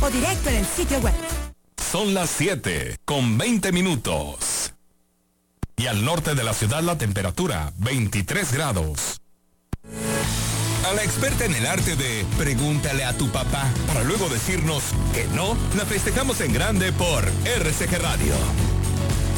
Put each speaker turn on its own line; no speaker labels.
o directo en el sitio web.
Son las 7:20. Y al norte de la ciudad la temperatura 23 grados. A la experta en el arte de pregúntale a tu papá para luego decirnos que no, la festejamos en grande por RCG Radio.